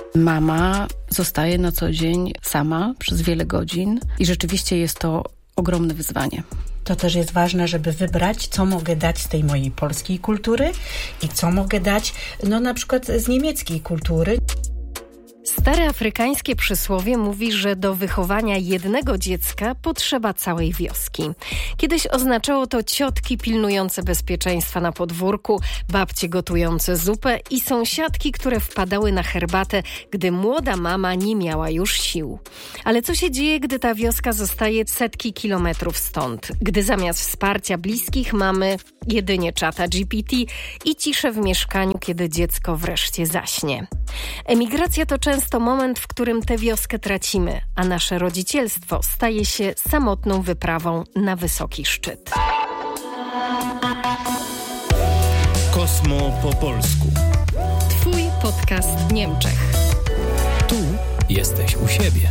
Mama zostaje na co dzień sama przez wiele godzin i rzeczywiście jest to ogromne wyzwanie. To też jest ważne, żeby wybrać, co mogę dać z tej mojej polskiej kultury i co mogę dać, na przykład z niemieckiej kultury. Stare afrykańskie przysłowie mówi, że do wychowania jednego dziecka potrzeba całej wioski. Kiedyś oznaczało to ciotki pilnujące bezpieczeństwa na podwórku, babcie gotujące zupę i sąsiadki, które wpadały na herbatę, gdy młoda mama nie miała już sił. Ale co się dzieje, gdy ta wioska zostaje setki kilometrów stąd? Gdy zamiast wsparcia bliskich mamy jedynie czata GPT i ciszę w mieszkaniu, kiedy dziecko wreszcie zaśnie. Emigracja to często moment, w którym tę wioskę tracimy, a nasze rodzicielstwo staje się samotną wyprawą na wysoki szczyt. Kosmo po polsku. Twój podcast w Niemczech. Tu jesteś u siebie.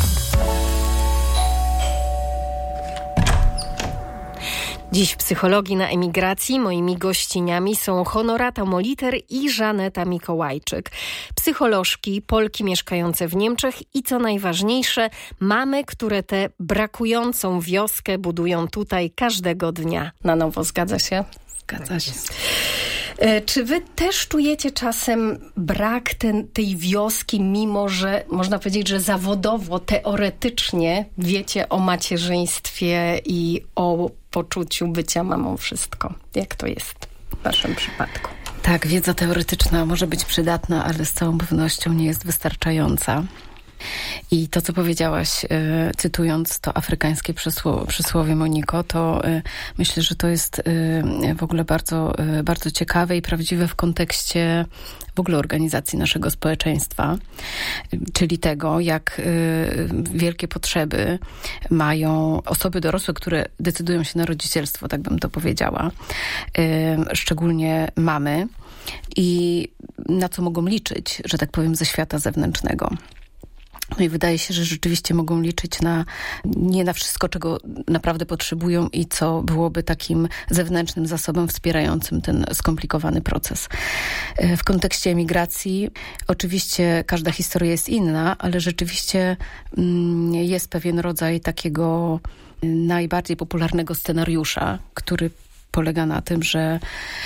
Dziś w Psychologii na emigracji moimi gościniami są Honorata Moliter i Żaneta Mikołajczyk. Psycholożki, Polki mieszkające w Niemczech i co najważniejsze, mamy, które tę brakującą wioskę budują tutaj każdego dnia na nowo. Zgadza się? Zgadza się. Czy wy też czujecie czasem brak tej wioski, mimo że można powiedzieć, że zawodowo, teoretycznie wiecie o macierzyństwie i o poczuciu bycia mamą wszystko? Jak to jest w waszym przypadku? Tak, wiedza teoretyczna może być przydatna, ale z całą pewnością nie jest wystarczająca. I to, co powiedziałaś, cytując to afrykańskie przysłowie, Moniko, to myślę, że to jest w ogóle bardzo, bardzo ciekawe i prawdziwe w kontekście w ogóle organizacji naszego społeczeństwa, czyli tego, jak wielkie potrzeby mają osoby dorosłe, które decydują się na rodzicielstwo, tak bym to powiedziała, szczególnie mamy, i na co mogą liczyć, że tak powiem, ze świata zewnętrznego. No i wydaje się, że rzeczywiście mogą liczyć nie na wszystko, czego naprawdę potrzebują i co byłoby takim zewnętrznym zasobem wspierającym ten skomplikowany proces. W kontekście emigracji oczywiście każda historia jest inna, ale rzeczywiście jest pewien rodzaj takiego najbardziej popularnego scenariusza, który polega na tym, że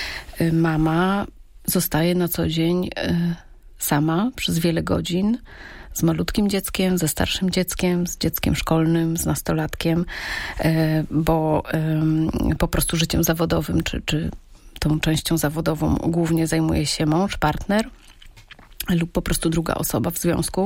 mama zostaje na co dzień sama przez wiele godzin, z malutkim dzieckiem, ze starszym dzieckiem, z dzieckiem szkolnym, z nastolatkiem, bo po prostu życiem zawodowym, czy tą częścią zawodową głównie zajmuje się mąż, partner lub po prostu druga osoba w związku.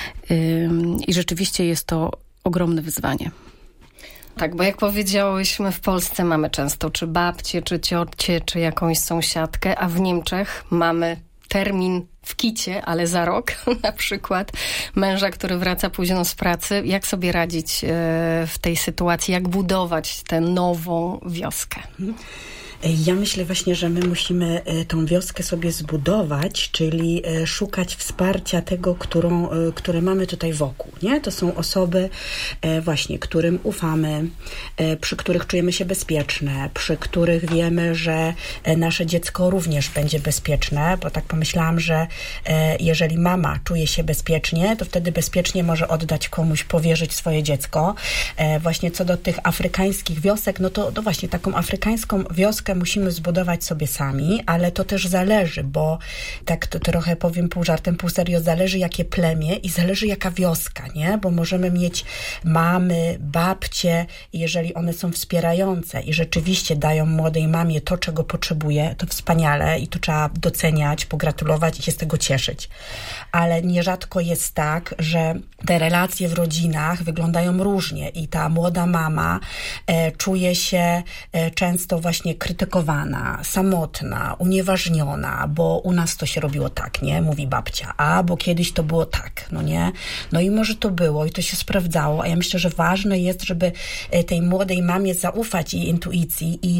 I rzeczywiście jest to ogromne wyzwanie. Tak, bo jak powiedziałyśmy, w Polsce mamy często czy babcie, czy ciocie, czy jakąś sąsiadkę, a w Niemczech mamy termin w kicie, ale za rok na przykład męża, który wraca późno z pracy. Jak sobie radzić w tej sytuacji? Jak budować tę nową wioskę? Ja myślę właśnie, że my musimy tą wioskę sobie zbudować, czyli szukać wsparcia tego, które mamy tutaj wokół, nie? To są osoby właśnie, którym ufamy, przy których czujemy się bezpieczne, przy których wiemy, że nasze dziecko również będzie bezpieczne, bo tak pomyślałam, że jeżeli mama czuje się bezpiecznie, to wtedy bezpiecznie może oddać komuś, powierzyć swoje dziecko. Właśnie co do tych afrykańskich wiosek, no to właśnie taką afrykańską wioskę musimy zbudować sobie sami, ale to też zależy, bo tak to trochę powiem pół żartem, pół serio, zależy jakie plemię i zależy jaka wioska, nie? Bo możemy mieć mamy, babcie, i jeżeli one są wspierające i rzeczywiście dają młodej mamie to, czego potrzebuje, to wspaniale i to trzeba doceniać, pogratulować i się z tego cieszyć. Ale nierzadko jest tak, że te relacje w rodzinach wyglądają różnie i ta młoda mama czuje się często właśnie krytykowana, samotna, unieważniona, bo u nas to się robiło tak, nie? Mówi babcia, bo kiedyś to było tak, no nie? No i może to było i to się sprawdzało, a ja myślę, że ważne jest, żeby tej młodej mamie zaufać jej intuicji i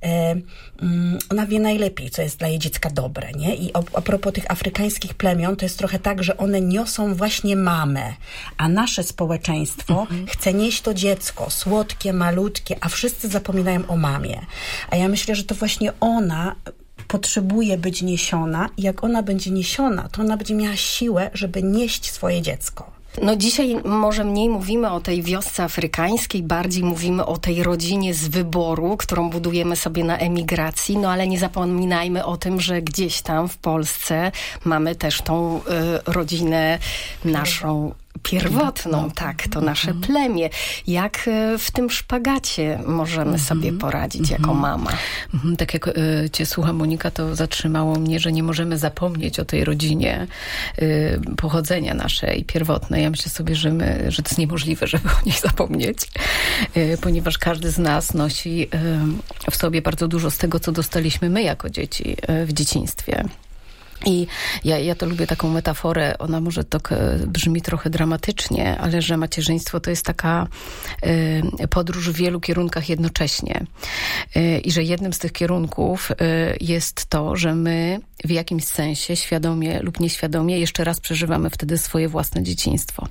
ona wie najlepiej, co jest dla jej dziecka dobre, nie? I a propos tych afrykańskich plemion, to jest trochę tak, że one niosą właśnie mamę, a nasze społeczeństwo chce nieść to dziecko, słodkie, malutkie, a wszyscy zapominają o mamie. A ja myślę, że to właśnie ona potrzebuje być niesiona i jak ona będzie niesiona, to ona będzie miała siłę, żeby nieść swoje dziecko. No dzisiaj może mniej mówimy o tej wiosce afrykańskiej, bardziej mówimy o tej rodzinie z wyboru, którą budujemy sobie na emigracji, no ale nie zapominajmy o tym, że gdzieś tam w Polsce mamy też tą rodzinę naszą pierwotną, tak, to nasze plemię. Jak w tym szpagacie możemy sobie poradzić jako mama? Tak jak cię słucham, Monika, to zatrzymało mnie, że nie możemy zapomnieć o tej rodzinie pochodzenia naszej pierwotnej. Ja myślę sobie, że to jest niemożliwe, żeby o niej zapomnieć, ponieważ każdy z nas nosi w sobie bardzo dużo z tego, co dostaliśmy my jako dzieci w dzieciństwie. I ja to lubię taką metaforę, ona może tak brzmi trochę dramatycznie, ale że macierzyństwo to jest taka podróż w wielu kierunkach jednocześnie. I że jednym z tych kierunków jest to, że my w jakimś sensie, świadomie lub nieświadomie, jeszcze raz przeżywamy wtedy swoje własne dzieciństwo.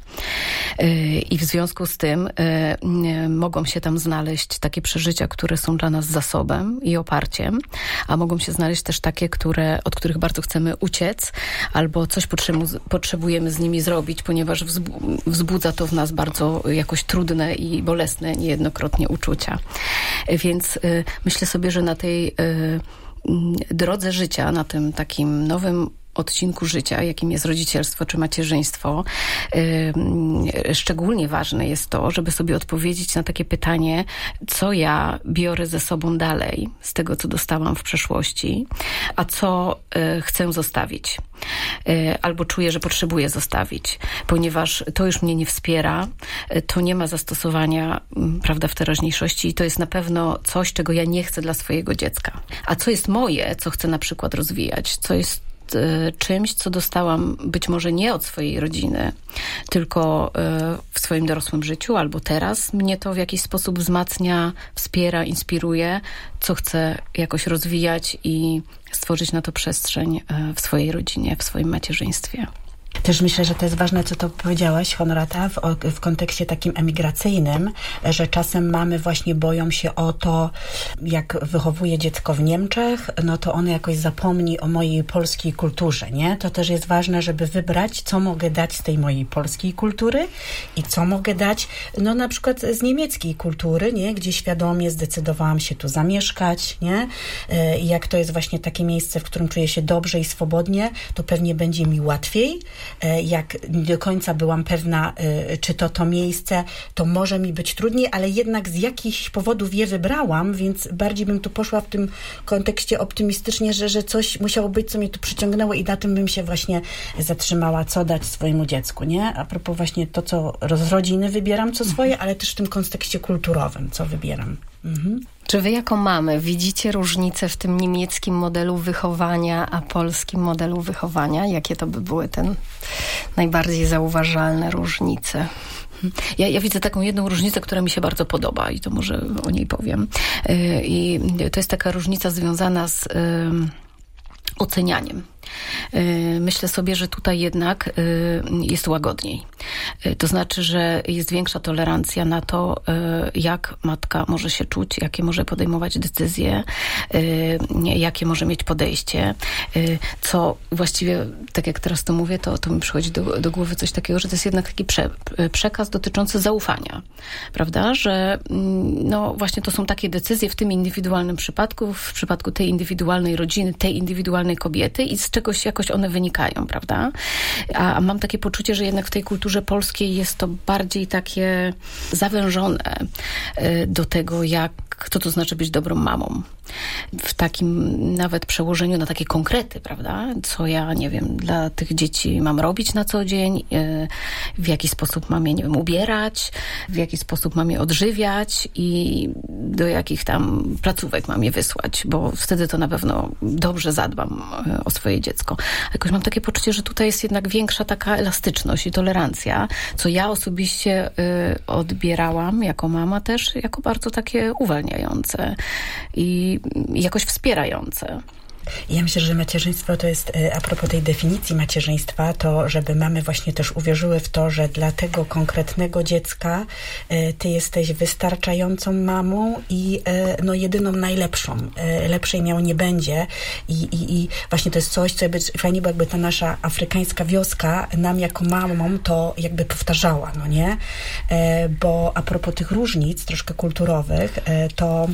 I w związku z tym mogą się tam znaleźć takie przeżycia, które są dla nas zasobem i oparciem, a mogą się znaleźć też takie, od których bardzo chcemy uciec, albo coś potrzebujemy z nimi zrobić, ponieważ wzbudza to w nas bardzo jakoś trudne i bolesne niejednokrotnie uczucia. Więc myślę sobie, że na tej drodze życia, na tym takim nowym odcinku życia, jakim jest rodzicielstwo czy macierzyństwo, szczególnie ważne jest to, żeby sobie odpowiedzieć na takie pytanie, co ja biorę ze sobą dalej z tego, co dostałam w przeszłości, a co chcę zostawić. Albo czuję, że potrzebuję zostawić, ponieważ to już mnie nie wspiera, to nie ma zastosowania, prawda, w teraźniejszości i to jest na pewno coś, czego ja nie chcę dla swojego dziecka. A co jest moje, co chcę na przykład rozwijać, co jest czymś, co dostałam być może nie od swojej rodziny, tylko w swoim dorosłym życiu, albo teraz mnie to w jakiś sposób wzmacnia, wspiera, inspiruje, co chcę jakoś rozwijać i stworzyć na to przestrzeń w swojej rodzinie, w swoim macierzyństwie. Też myślę, że to jest ważne, co to powiedziałaś, Honorata, w kontekście takim emigracyjnym, że czasem mamy właśnie boją się o to, jak wychowuje dziecko w Niemczech, no to ono jakoś zapomni o mojej polskiej kulturze, nie? To też jest ważne, żeby wybrać, co mogę dać z tej mojej polskiej kultury i co mogę dać, no na przykład z niemieckiej kultury, nie? Gdzie świadomie zdecydowałam się tu zamieszkać, nie? I jak to jest właśnie takie miejsce, w którym czuję się dobrze i swobodnie, to pewnie będzie mi łatwiej. Jak nie do końca byłam pewna, czy to miejsce, to może mi być trudniej, ale jednak z jakichś powodów je wybrałam, więc bardziej bym tu poszła w tym kontekście optymistycznie, że coś musiało być, co mnie tu przyciągnęło i na tym bym się właśnie zatrzymała, co dać swojemu dziecku, nie? A propos właśnie to, co z rodziny wybieram, co swoje, ale też w tym kontekście kulturowym, co wybieram. Czy wy jako mamy widzicie różnice w tym niemieckim modelu wychowania, a polskim modelu wychowania? Jakie to by były te najbardziej zauważalne różnice? Ja widzę taką jedną różnicę, która mi się bardzo podoba i to może o niej powiem. I to jest taka różnica związana z ocenianiem. Myślę sobie, że tutaj jednak jest łagodniej. To znaczy, że jest większa tolerancja na to, jak matka może się czuć, jakie może podejmować decyzje, jakie może mieć podejście, co właściwie, tak jak teraz to mówię, to mi przychodzi do głowy coś takiego, że to jest jednak taki przekaz dotyczący zaufania, prawda? Że no właśnie to są takie decyzje w tym indywidualnym przypadku, w przypadku tej indywidualnej rodziny, tej indywidualnej kobiety i z czegoś jakoś one wynikają, prawda? A mam takie poczucie, że jednak w tej kulturze polskiej jest to bardziej takie zawężone do tego, co to znaczy być dobrą mamą. W takim nawet przełożeniu na takie konkrety, prawda? Co ja, nie wiem, dla tych dzieci mam robić na co dzień, w jaki sposób mam je, nie wiem, ubierać, w jaki sposób mam je odżywiać i do jakich tam placówek mam je wysłać, bo wtedy to na pewno dobrze zadbam o swoje dziecko. Jakoś mam takie poczucie, że tutaj jest jednak większa taka elastyczność i tolerancja, co ja osobiście odbierałam jako mama też jako bardzo takie uwalniające i jakoś wspierające. Ja myślę, że macierzyństwo to jest, a propos tej definicji macierzyństwa, to żeby mamy właśnie też uwierzyły w to, że dla tego konkretnego dziecka ty jesteś wystarczającą mamą i no jedyną najlepszą. Lepszej miał nie będzie i właśnie to jest coś, co fajnie, bo jakby ta nasza afrykańska wioska nam jako mamom to jakby powtarzała, no nie? Bo a propos tych różnic troszkę kulturowych, to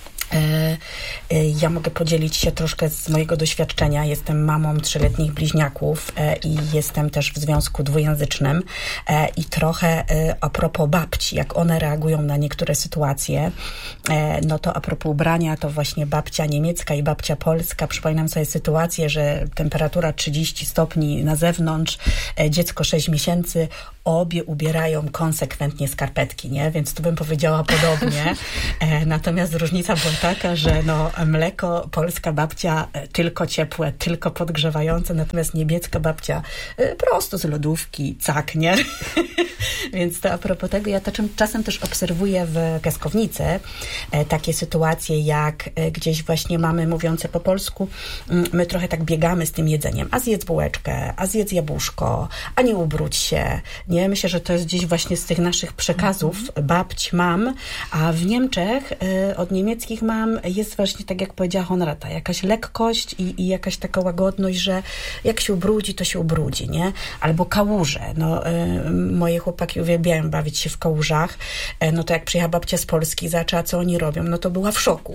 ja mogę podzielić się troszkę z mojego doświadczenia. Jestem mamą 3-letnich bliźniaków i jestem też w związku dwujęzycznym i trochę a propos babci, jak one reagują na niektóre sytuacje, no to a propos ubrania, to właśnie babcia niemiecka i babcia polska. Przypominam sobie sytuację, że temperatura 30 stopni na zewnątrz, dziecko 6 miesięcy, obie ubierają konsekwentnie skarpetki, nie? Więc tu bym powiedziała podobnie. Natomiast różnica była taka, że no mleko, polska babcia tylko ciepłe, tylko podgrzewające, natomiast niemiecka babcia prosto z lodówki, cak, nie? Więc to a propos tego, ja to czasem też obserwuję w piaskownicy takie sytuacje, jak gdzieś właśnie mamy mówiące po polsku, my trochę tak biegamy z tym jedzeniem, a zjedz bułeczkę, a zjedz jabłuszko, a nie ubróć się, nie? Myślę, że to jest gdzieś właśnie z tych naszych przekazów babć, mam, a w Niemczech od niemieckich mam jest właśnie, tak jak powiedziała Honorata, jakaś lekkość i jakaś taka łagodność, że jak się ubrudzi, to się ubrudzi, nie? Albo kałuże. No, moje chłopaki uwielbiają bawić się w kałużach. No to jak przyjechała babcia z Polski, zaczęła, co oni robią, no to była w szoku.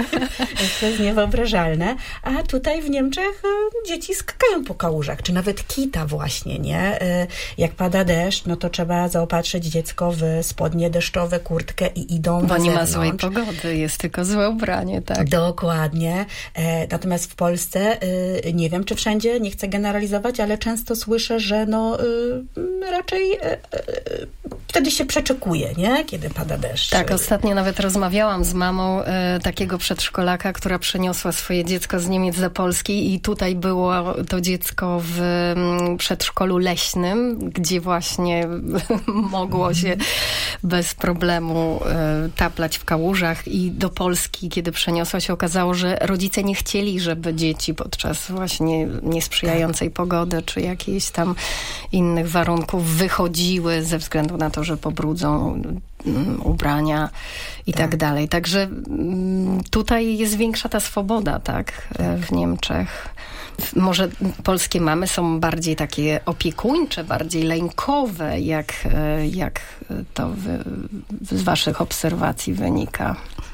To jest niewyobrażalne. A tutaj w Niemczech dzieci skakają po kałużach, czy nawet kita właśnie, nie? Jak pada deszcz, no to trzeba zaopatrzyć dziecko w spodnie deszczowe, kurtkę i idą bo na nie zewnątrz. ma złej pogody, jest tylko złe ubranie, tak? Dokładnie. Natomiast w Polsce, nie wiem, czy wszędzie, nie chcę generalizować, ale często słyszę, że no raczej wtedy się przeczekuje, nie? Kiedy pada deszcz. Tak, ostatnio nawet rozmawiałam z mamą takiego przedszkolaka, która przeniosła swoje dziecko z Niemiec do Polski i tutaj było to dziecko w przedszkolu leśnym, gdzie właśnie mogło się bez problemu taplać w kałużach i do Polski, kiedy przeniosła się, okazało, że rodzice nie chcieli, żeby dzieci podczas właśnie niesprzyjającej pogody, czy jakichś tam innych warunków wychodziły ze względu na to, że pobrudzą ubrania i tak dalej. Także tutaj jest większa ta swoboda, tak, w Niemczech. Może polskie mamy są bardziej takie opiekuńcze, bardziej lękowe, jak to z waszych obserwacji wynika?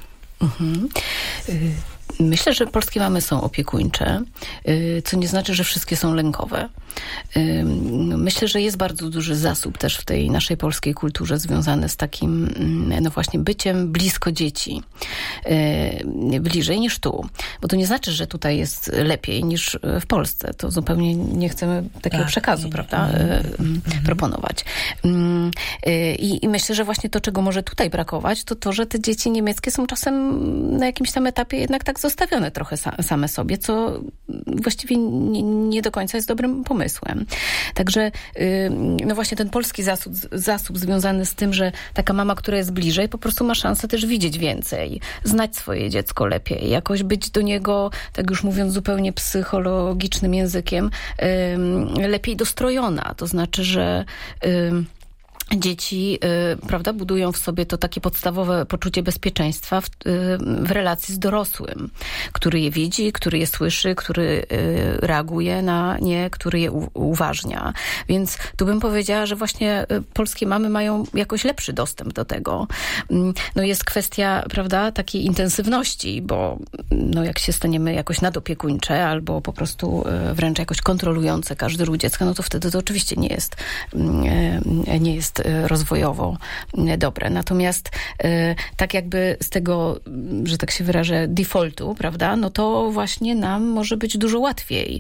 Myślę, że polskie mamy są opiekuńcze, co nie znaczy, że wszystkie są lękowe. Myślę, że jest bardzo duży zasób też w tej naszej polskiej kulturze związany z takim, no właśnie, byciem blisko dzieci. Bliżej niż tu. Bo to nie znaczy, że tutaj jest lepiej niż w Polsce. To zupełnie nie chcemy takiego przekazu, prawda, proponować. I myślę, że właśnie to, czego może tutaj brakować, to to, że te dzieci niemieckie są czasem na jakimś tam etapie jednak tak zostawione trochę same sobie, co właściwie nie do końca jest dobrym pomysłem. Także no właśnie ten polski zasób związany z tym, że taka mama, która jest bliżej, po prostu ma szansę też widzieć więcej, znać swoje dziecko lepiej, jakoś być do niego, tak już mówiąc zupełnie psychologicznym językiem, lepiej dostrojona. To znaczy, że dzieci, prawda, budują w sobie to takie podstawowe poczucie bezpieczeństwa w relacji z dorosłym, który je widzi, który je słyszy, który reaguje na nie, który je uważnia. Więc tu bym powiedziała, że właśnie polskie mamy mają jakoś lepszy dostęp do tego. No jest kwestia, prawda, takiej intensywności, bo no jak się staniemy jakoś nadopiekuńcze albo po prostu wręcz jakoś kontrolujące każdy ruch dziecka, no to wtedy to oczywiście nie jest rozwojowo dobre. Natomiast tak jakby z tego, że tak się wyrażę, defaultu, prawda, no to właśnie nam może być dużo łatwiej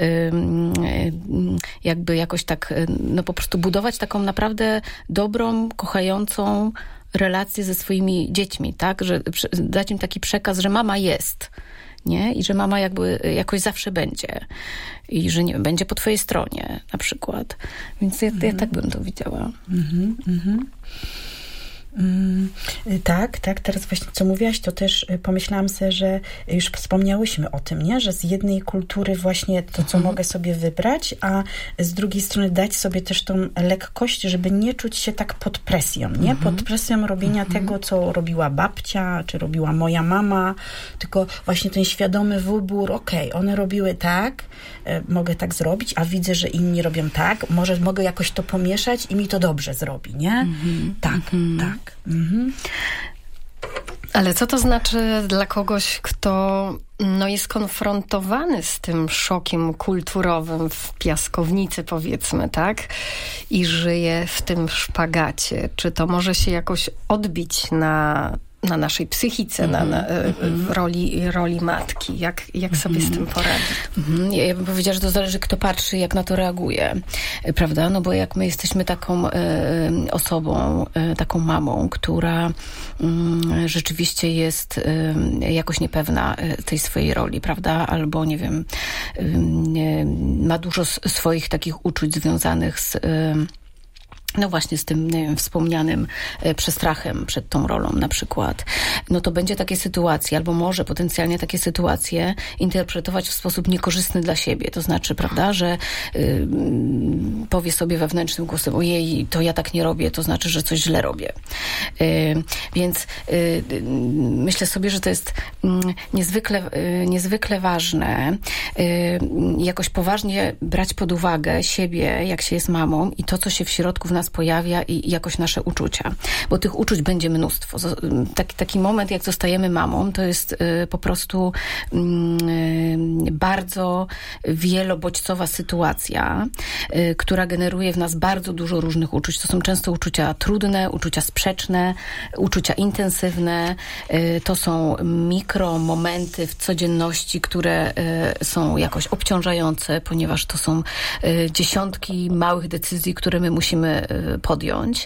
jakby jakoś tak, no po prostu budować taką naprawdę dobrą, kochającą relację ze swoimi dziećmi, tak, że dać im taki przekaz, że mama jest, nie? I że mama jakby jakoś zawsze będzie. I że nie będzie po twojej stronie na przykład. Więc ja tak bym to widziała. Tak. Teraz właśnie co mówiłaś, to też pomyślałam sobie, że już wspomniałyśmy o tym, nie? Że z jednej kultury właśnie to, co mogę sobie wybrać, a z drugiej strony dać sobie też tą lekkość, żeby nie czuć się tak pod presją, nie? Pod presją robienia tego, co robiła babcia, czy robiła moja mama, tylko właśnie ten świadomy wybór, one robiły tak, mogę tak zrobić, a widzę, że inni robią tak, może mogę jakoś to pomieszać i mi to dobrze zrobi, nie? Tak. Ale co to znaczy dla kogoś, kto jest konfrontowany z tym szokiem kulturowym w piaskownicy, powiedzmy, tak? I żyje w tym szpagacie. Czy to może się jakoś odbić na naszej psychice, w roli matki. Jak sobie z tym poradzić? Ja bym powiedziała, że to zależy, kto patrzy, jak na to reaguje. Prawda? No bo jak my jesteśmy taką osobą, taką mamą, która rzeczywiście jest jakoś niepewna tej swojej roli, prawda? Albo, nie wiem, ma dużo swoich takich uczuć związanych z właśnie z tym, nie wiem, wspomnianym przestrachem przed tą rolą na przykład, no to będzie takie sytuacje, albo może potencjalnie takie sytuacje interpretować w sposób niekorzystny dla siebie. To znaczy, prawda, że powie sobie wewnętrznym głosem, ojej, to ja tak nie robię, to znaczy, że coś źle robię. Więc myślę sobie, że to jest niezwykle ważne jakoś poważnie brać pod uwagę siebie, jak się jest mamą i to, co się w środku w nas pojawia i jakoś nasze uczucia. Bo tych uczuć będzie mnóstwo. Taki moment, jak zostajemy mamą, to jest po prostu bardzo wielobodźcowa sytuacja, która generuje w nas bardzo dużo różnych uczuć. To są często uczucia trudne, uczucia sprzeczne, uczucia intensywne. To są mikromomenty w codzienności, które są jakoś obciążające, ponieważ to są dziesiątki małych decyzji, które my musimy podjąć,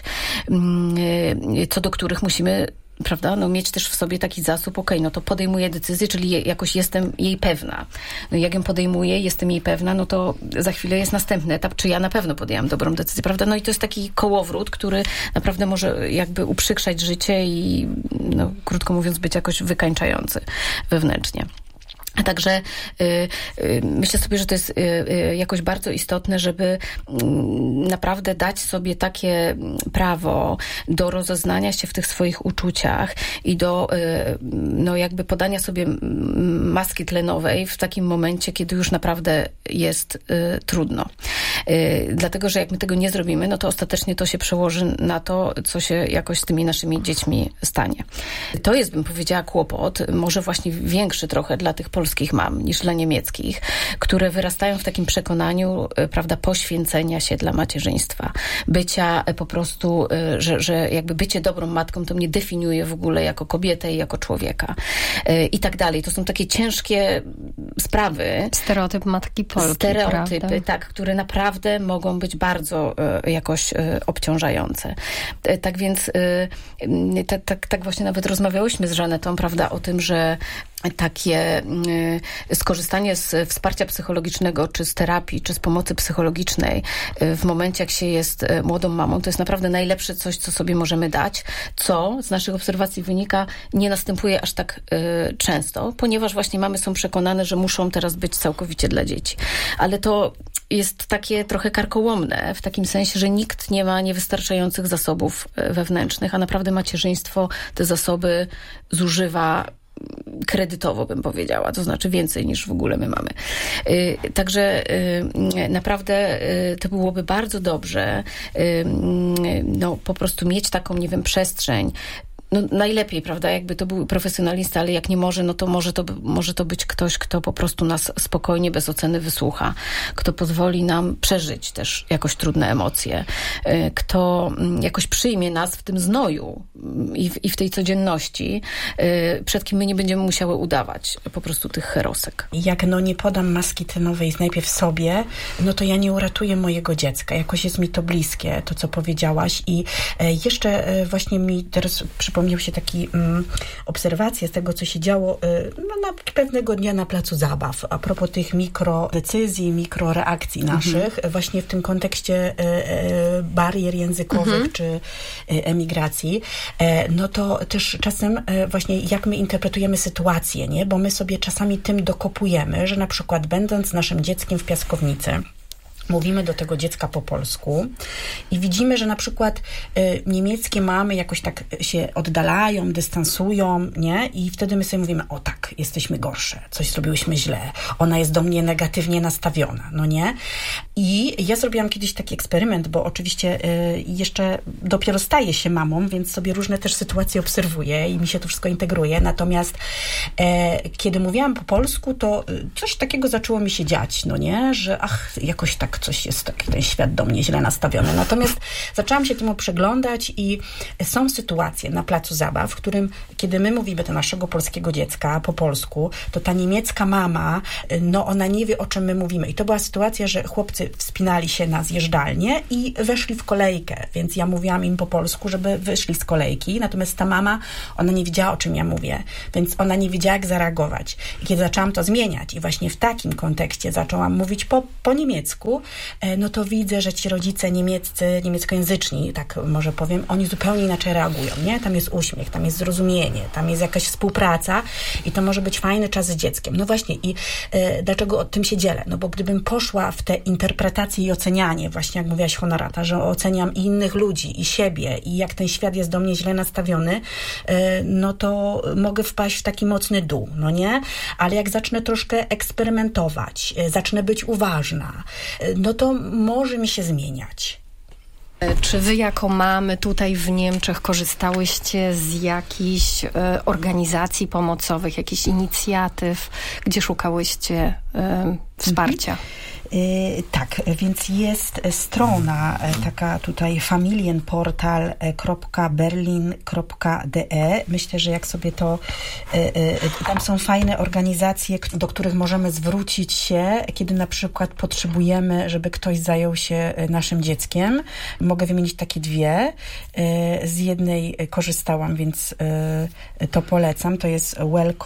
co do których musimy, prawda, mieć też w sobie taki zasób, no to podejmuję decyzję, czyli jakoś jestem jej pewna. No jak ją podejmuję, jestem jej pewna, no to za chwilę jest następny etap, czy ja na pewno podjęłam dobrą decyzję, prawda? No i to jest taki kołowrót, który naprawdę może jakby uprzykrzać życie i, krótko mówiąc, być jakoś wykańczający wewnętrznie. Także myślę sobie, że to jest jakoś bardzo istotne, żeby naprawdę dać sobie takie prawo do rozeznania się w tych swoich uczuciach i do jakby podania sobie maski tlenowej w takim momencie, kiedy już naprawdę jest trudno. Dlatego, że jak my tego nie zrobimy, no to ostatecznie to się przełoży na to, co się jakoś z tymi naszymi dziećmi stanie. To jest, bym powiedziała, kłopot, może właśnie większy trochę dla tych polskich mam niż dla niemieckich, które wyrastają w takim przekonaniu, prawda, poświęcenia się dla macierzyństwa. Bycia po prostu, że jakby bycie dobrą matką to mnie definiuje w ogóle jako kobietę i jako człowieka. I tak dalej. To są takie ciężkie sprawy. Stereotyp matki Polki, stereotypy, prawda? Tak, które naprawdę mogą być bardzo jakoś obciążające. Tak więc tak właśnie nawet rozmawiałyśmy z Żanetą, prawda, o tym, że takie skorzystanie z wsparcia psychologicznego, czy z terapii, czy z pomocy psychologicznej w momencie, jak się jest młodą mamą, to jest naprawdę najlepsze coś, co sobie możemy dać, co z naszych obserwacji wynika, nie następuje aż tak często, ponieważ właśnie mamy są przekonane, że muszą teraz być całkowicie dla dzieci. Ale to jest takie trochę karkołomne, w takim sensie, że nikt nie ma niewystarczających zasobów wewnętrznych, a naprawdę macierzyństwo te zasoby zużywa kredytowo, bym powiedziała, to znaczy więcej niż w ogóle my mamy. Także naprawdę to byłoby bardzo dobrze po prostu mieć taką, nie wiem, przestrzeń. Najlepiej, prawda, jakby to był profesjonalista, ale jak nie może, no to może to być ktoś, kto po prostu nas spokojnie, bez oceny wysłucha, kto pozwoli nam przeżyć też jakoś trudne emocje, kto jakoś przyjmie nas w tym znoju i w tej codzienności, przed kim my nie będziemy musiały udawać po prostu tych herosek. Jak nie podam maski tlenowej najpierw sobie, no to ja nie uratuję mojego dziecka. Jakoś jest mi to bliskie, to co powiedziałaś. I jeszcze właśnie mi teraz przypomniało przypomniał się taki obserwacja z tego, co się działo pewnego dnia na placu zabaw. A propos tych mikrodecyzji, mikroreakcji naszych, właśnie w tym kontekście barier językowych czy emigracji, no to też czasem właśnie jak my interpretujemy sytuację, nie? Bo my sobie czasami tym dokopujemy, że na przykład będąc z naszym dzieckiem w piaskownicy, mówimy do tego dziecka po polsku i widzimy, że na przykład niemieckie mamy jakoś tak się oddalają, dystansują, nie? I wtedy my sobie mówimy, o tak, jesteśmy gorsze, coś zrobiłyśmy źle, ona jest do mnie negatywnie nastawiona, no nie? I ja zrobiłam kiedyś taki eksperyment, bo oczywiście jeszcze dopiero staję się mamą, więc sobie różne też sytuacje obserwuję i mi się to wszystko integruje, natomiast kiedy mówiłam po polsku, to coś takiego zaczęło mi się dziać, no nie? Że jakoś tak coś jest, taki ten świat do mnie źle nastawiony. Natomiast zaczęłam się temu przyglądać i są sytuacje na placu zabaw, w którym, kiedy my mówimy do naszego polskiego dziecka po polsku, to ta niemiecka mama, no ona nie wie, o czym my mówimy. I to była sytuacja, że chłopcy wspinali się na zjeżdżalnię i weszli w kolejkę, więc ja mówiłam im po polsku, żeby wyszli z kolejki, natomiast ta mama, ona nie wiedziała, o czym ja mówię, więc ona nie wiedziała, jak zareagować. I kiedy zaczęłam to zmieniać i właśnie w takim kontekście zaczęłam mówić po niemiecku, no to widzę, że ci rodzice niemieckojęzyczni, tak może powiem, oni zupełnie inaczej reagują, nie? Tam jest uśmiech, tam jest zrozumienie, tam jest jakaś współpraca i to może być fajny czas z dzieckiem. No właśnie i dlaczego o tym się dzielę? No bo gdybym poszła w te interpretacje i ocenianie, właśnie jak mówiłaś Honorata, że oceniam i innych ludzi, i siebie, i jak ten świat jest do mnie źle nastawiony, no to mogę wpaść w taki mocny dół, no nie? Ale jak zacznę troszkę eksperymentować, zacznę być uważna, no to może mi się zmieniać. Czy wy jako mamy tutaj w Niemczech korzystałyście z jakichś organizacji pomocowych, jakichś inicjatyw, gdzie szukałyście wsparcia? Tak, więc jest strona taka tutaj familienportal.berlin.de. Myślę, że jak sobie to tam są fajne organizacje, do których możemy zwrócić się, kiedy na przykład potrzebujemy, żeby ktoś zajął się naszym dzieckiem. Mogę wymienić takie dwie. Z jednej korzystałam, więc to polecam. To jest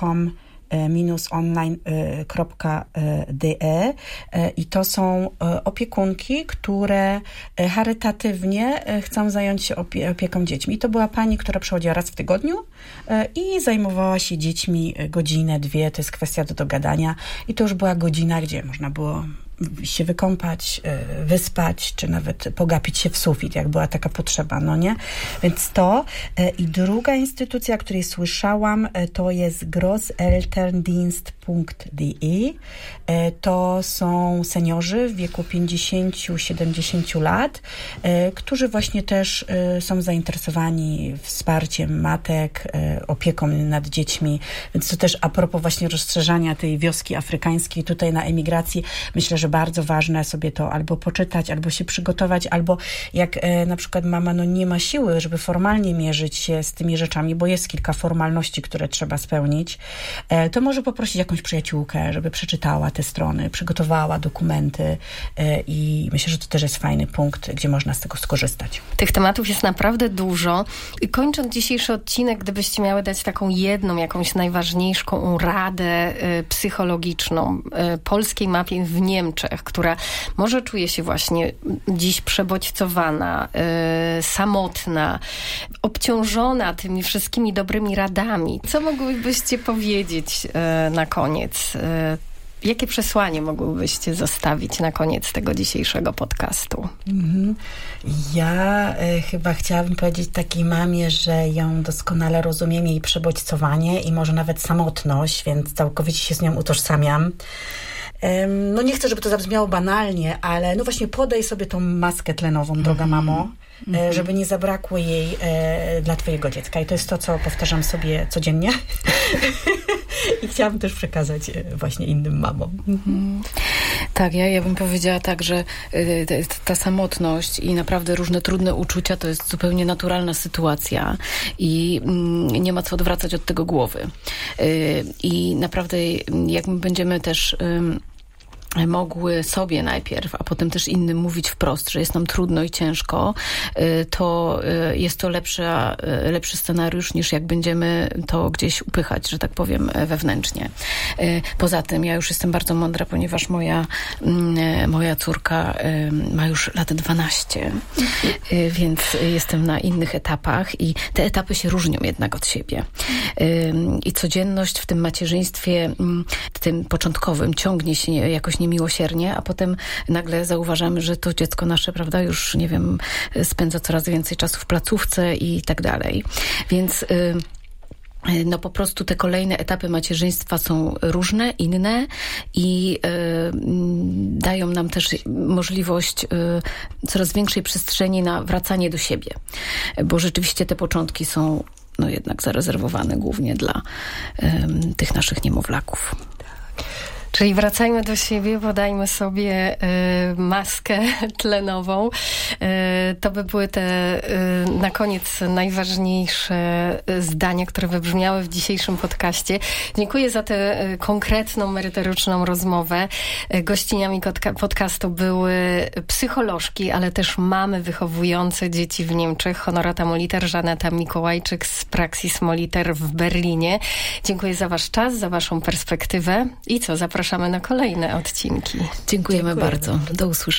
welcome-online.de i to są opiekunki, które charytatywnie chcą zająć się opieką dziećmi. I to była pani, która przychodziła raz w tygodniu i zajmowała się dziećmi godzinę, dwie, to jest kwestia do dogadania i to już była godzina, gdzie można było się wykąpać, wyspać, czy nawet pogapić się w sufit, jak była taka potrzeba, no nie? Więc to. I druga instytucja, o której słyszałam, to jest grosselterndienst.de. To są seniorzy w wieku 50-70 lat, którzy właśnie też są zainteresowani wsparciem matek, opieką nad dziećmi. Więc to też a propos właśnie rozszerzania tej wioski afrykańskiej tutaj na emigracji, myślę, że bardzo ważne sobie to albo poczytać, albo się przygotować, albo jak na przykład mama nie ma siły, żeby formalnie mierzyć się z tymi rzeczami, bo jest kilka formalności, które trzeba spełnić, to może poprosić jakąś przyjaciółkę, żeby przeczytała te strony, przygotowała dokumenty i myślę, że to też jest fajny punkt, gdzie można z tego skorzystać. Tych tematów jest naprawdę dużo. I kończąc dzisiejszy odcinek, gdybyście miały dać taką jedną, jakąś najważniejszą radę psychologiczną polskiej mapie w Niemczech, która może czuje się właśnie dziś przebodźcowana, samotna, obciążona tymi wszystkimi dobrymi radami. Co mogłybyście powiedzieć na koniec? Jakie przesłanie mogłybyście zostawić na koniec tego dzisiejszego podcastu? Ja chyba chciałabym powiedzieć takiej mamie, że ją doskonale rozumiem, jej przebodźcowanie i może nawet samotność, więc całkowicie się z nią utożsamiam. No nie chcę, żeby to zabrzmiało banalnie, ale no właśnie podaj sobie tą maskę tlenową, droga mamo, żeby nie zabrakło jej dla twojego dziecka. I to jest to, co powtarzam sobie codziennie. I chciałabym też przekazać właśnie innym mamom. Tak, ja bym powiedziała tak, że ta samotność i naprawdę różne trudne uczucia to jest zupełnie naturalna sytuacja i nie ma co odwracać od tego głowy. I naprawdę jak my będziemy też mogły sobie najpierw, a potem też innym mówić wprost, że jest nam trudno i ciężko, to jest to lepszy scenariusz, niż jak będziemy to gdzieś upychać, że tak powiem, wewnętrznie. Poza tym ja już jestem bardzo mądra, ponieważ moja córka ma już lat 12, więc jestem na innych etapach i te etapy się różnią jednak od siebie. I codzienność w tym macierzyństwie, tym początkowym, ciągnie się jakoś niemiłosiernie, a potem nagle zauważamy, że to dziecko nasze, prawda, już, nie wiem, spędza coraz więcej czasu w placówce i tak dalej. Więc no po prostu te kolejne etapy macierzyństwa są różne, inne i dają nam też możliwość coraz większej przestrzeni na wracanie do siebie. Bo rzeczywiście te początki są no jednak zarezerwowane głównie dla tych naszych niemowlaków. Czyli wracajmy do siebie, podajmy sobie maskę tlenową. To by były te na koniec najważniejsze zdania, które wybrzmiały w dzisiejszym podcaście. Dziękuję za tę konkretną, merytoryczną rozmowę. Gościniami podcastu były psycholożki, ale też mamy wychowujące dzieci w Niemczech. Honorata Moliter, Żaneta Mikołajczyk z Praxis Moliter w Berlinie. Dziękuję za wasz czas, za waszą perspektywę i zapraszamy na kolejne odcinki. Dziękujemy bardzo. Do usłyszenia.